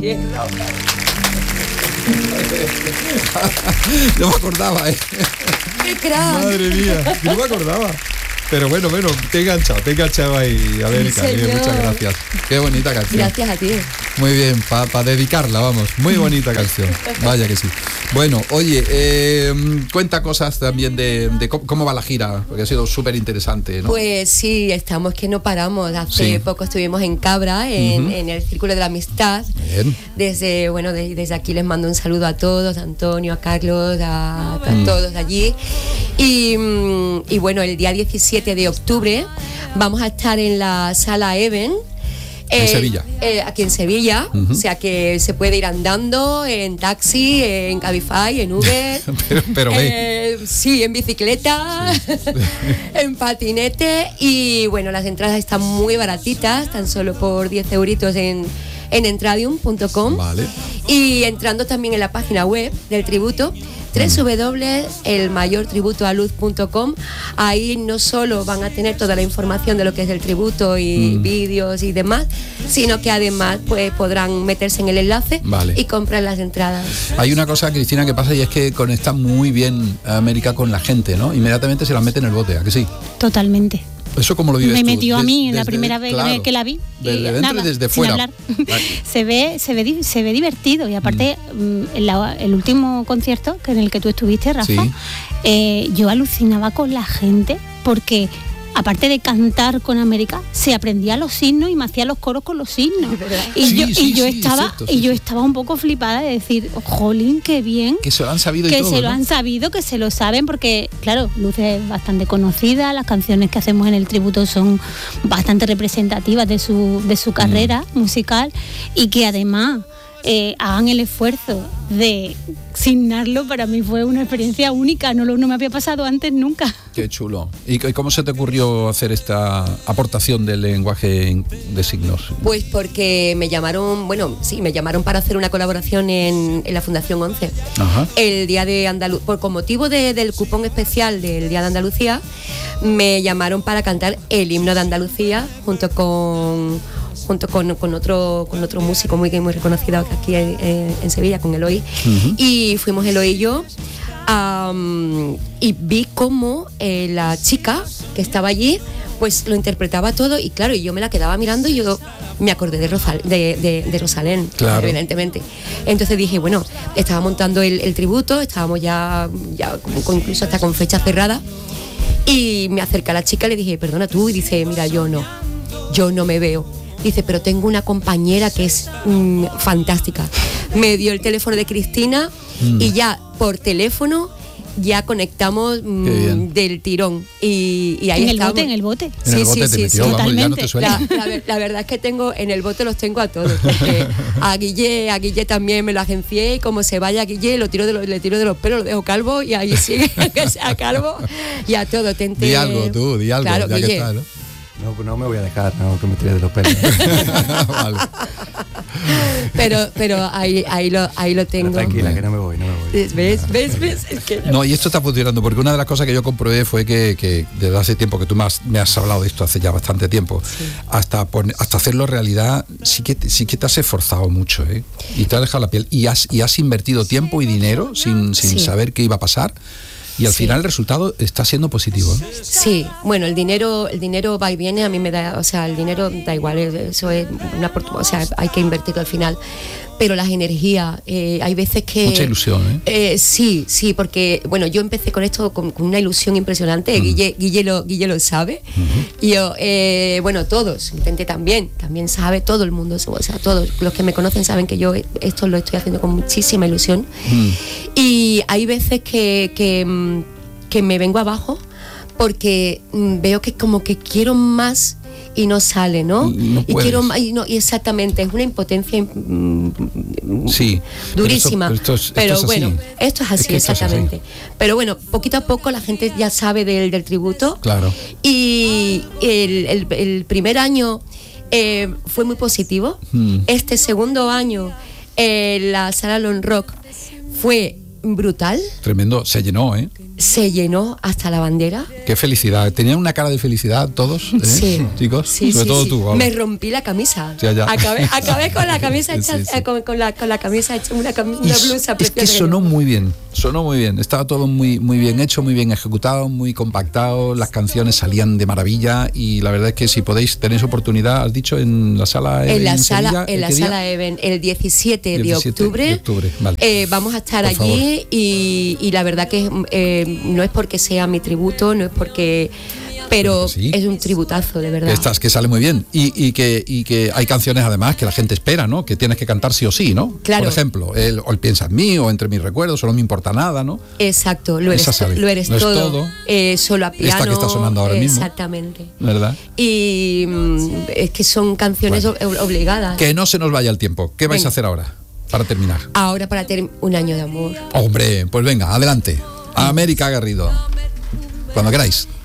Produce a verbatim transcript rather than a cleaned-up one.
tierra. No me acordaba, ¿eh? ¡Qué crack! Madre mía, no me acordaba. Pero bueno, bueno, te he enganchado, te he enganchado ahí, América. Sí, Bien, muchas gracias. Qué bonita canción. Gracias a ti. Muy bien, para pa dedicarla, vamos. Muy bonita canción. Vaya que sí. Bueno, oye, eh, cuenta cosas también de, de cómo, cómo va la gira, porque ha sido súper interesante, ¿no? Pues sí, estamos que no paramos. Hace Sí. poco estuvimos en Cabra, en, Uh-huh. en el Círculo de la Amistad. Bien. Desde, bueno, de- desde aquí les mando un saludo a todos, a Antonio, a Carlos, a, a Mm. todos de allí. Y, mm, y bueno, el día diecisiete de octubre vamos a estar en la Sala Even. En Sevilla. eh, aquí en Sevilla, Ujú. o sea que se puede ir andando, en taxi, en Cabify, en Uber. pero pero ve. Eh, sí, en bicicleta, en patinete. Y bueno, las entradas están muy baratitas, tan solo por diez euritos en, en entradium punto com. Vale. Y entrando también en la página web del tributo, doble u doble u doble u punto el mayor tributo a luz punto com. Ahí no solo van a tener toda la información de lo que es el tributo y Mm. vídeos y demás, sino que además pues podrán meterse en el enlace Vale. y comprar las entradas. Hay una cosa, Cristina, que pasa y es que conecta muy bien América con la gente, ¿no? Inmediatamente se la mete en el bote, ¿a que sí? Totalmente. ¿Eso cómo lo vives Me tú? metió a Des- mí en la desde- primera vez claro, que la vi. Desde y dentro nada, y desde sin fuera. hablar. Vale. se ve se ve di- se ve divertido y aparte mm, la- el último concierto que en el que tú estuviste, Rafa, Sí. eh, yo alucinaba con la gente porque aparte de cantar con América, se aprendía los signos y me hacía los coros con los signos. Y Sí, yo, sí, y yo sí, estaba cierto, y sí, yo sí. estaba un poco flipada de decir, jolín, qué bien. Que se lo han sabido y Que todo, se lo ¿no? han sabido, que se lo saben, porque, claro, Luz es bastante conocida, las canciones que hacemos en el tributo son bastante representativas de su, de su carrera musical y que además eh, hagan el esfuerzo de signarlo, para mí fue una experiencia única, no, lo, no me había pasado antes nunca. Qué chulo. ¿Y c- cómo se te ocurrió hacer esta aportación del lenguaje en- de signos? Pues porque me llamaron, bueno, sí, me llamaron para hacer una colaboración en, en la Fundación once. Ajá. El día de Andalucía, por con motivo de- del cupón especial del Día de Andalucía, me llamaron para cantar el himno de Andalucía junto con junto con, con otro con otro músico muy muy reconocido aquí en, en- en Sevilla, con Eloy. Ujú. Y fuimos Eloy y yo. am, y vi cómo eh, la chica que estaba allí pues lo interpretaba todo y claro, y yo me la quedaba mirando y yo me acordé de, Rosal, de, de, de Rosalén, Claro. evidentemente. Entonces dije, bueno, estaba montando el, el tributo, estábamos ya, ya con- con- incluso hasta con fecha cerrada, y me acerca la chica y le dije, perdona tú, y dice, mira, yo no, yo no me veo. Dice, pero tengo una compañera que es mm, fantástica. Me dio el teléfono de Cristina Mm. y ya por teléfono ya conectamos mm, Qué bien. del tirón. Y, y ahí En el estamos. bote, en el bote. En Sí, el bote sí, te sí, metió, sí. vamos, ya no te Totalmente. suelta. La, la ver- la verdad es que tengo en el bote los tengo a todos, porque a Guille, a Guille también me lo agencié y como se vaya Guille lo tiro de los, le tiro de los pelos, lo dejo calvo y ahí sigue que sea calvo y a todo. Tente, Di algo tú, di algo, claro, ya que Guille. está, ¿no? No, pues no me voy a dejar, no, que me tire de los pelos. Vale. Pero, pero ahí, ahí lo, ahí lo tengo. Tranquila, que no me voy, no me voy. ¿Ves? ¿Ves? ¿Ves? Es que No, y esto está funcionando, porque una de las cosas que yo comprobé fue que, que desde hace tiempo, que tú me has, me has hablado de esto hace ya bastante tiempo, hasta, pon- hasta hacerlo realidad, sí que, te- sí que te has esforzado mucho, ¿eh? Y te has dejado la piel, y has, y has invertido tiempo y dinero sin, sin Sí. saber qué iba a pasar, y al Sí. final el resultado está siendo positivo, ¿eh? sí, bueno, el dinero, el dinero va y viene, a mí me da, o sea, el dinero da igual, eso es una oportunidad, o sea, hay que invertirlo al final. Pero las energías, eh, hay veces que... Mucha ilusión, ¿eh? Eh, sí, sí, porque bueno, yo empecé con esto con, con una ilusión impresionante. Guille, Guille, lo, Guille lo sabe. Y yo, eh, bueno, todos, Vicente también, también sabe, todo el mundo, o sea, todos los que me conocen saben que yo esto lo estoy haciendo con muchísima ilusión. Mm. Y hay veces que, que, mm, que me vengo abajo porque mm, veo que como que quiero más y no sale, ¿no? Y no y puedes. quiero más, y no, y exactamente, es una impotencia mm, Sí. durísima. Pero esto- pero esto es- pero esto es así. bueno, esto es así, Es que esto es así. exactamente. Pero bueno, poquito a poco la gente ya sabe del, del tributo. Claro. Y el, el- el primer año eh, fue muy positivo. Mm. Este segundo año, eh, la sala Lon Rock fue brutal. Tremendo, se llenó, ¿eh? se llenó hasta la bandera. Qué felicidad. Tenían una cara de felicidad todos, ¿eh? Sí. Chicos, Sí, sobre sí, todo sí. tú. Hola. Me rompí la camisa. Ya, ya. Acabé, acabé con la camisa hecha, Sí, sí. Con, con la, con la camisa hecha una, cami- Y una s- blusa es preciosa. que sonó muy bien, sonó muy bien. Estaba todo muy, muy bien hecho, muy bien ejecutado, muy compactado. Las canciones salían de maravilla y la verdad es que si podéis, tenéis oportunidad, has dicho, en la sala en la en sala Sevilla, en la ¿qué día? sala Even el diecisiete, diecisiete de octubre, de octubre, vale. Eh, vamos a estar Por allí y, y la verdad que eh, no es porque sea mi tributo, no es porque, pero Sí. es un tributazo, de verdad. Estas que sale muy bien y, y que y que hay canciones además que la gente espera, ¿no? Que tienes que cantar sí o sí, ¿no? Claro. Por ejemplo, el, o el Piensa en mí o Entre mis recuerdos o No me importa nada, ¿no? Exacto, lo eres, Esa sabe. lo eres Lo es todo, todo. Eh, solo a piano. Esta que está sonando ahora mismo. Exactamente. ¿Verdad? Y mm, es que son canciones Bueno. ob- obligadas. Que no se nos vaya el tiempo. ¿Qué vais Venga. a hacer ahora para terminar? Ahora para tener un año de amor. Hombre, pues venga, adelante. A América Garrido. Cuando queráis.